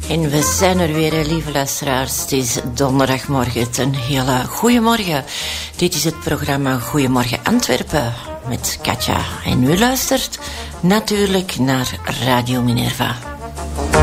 En we zijn er weer, lieve luisteraars. Het is donderdagmorgen. Een hele goede morgen. Dit is het programma Goedemorgen Antwerpen met Katja. En u luistert natuurlijk naar Radio Minerva.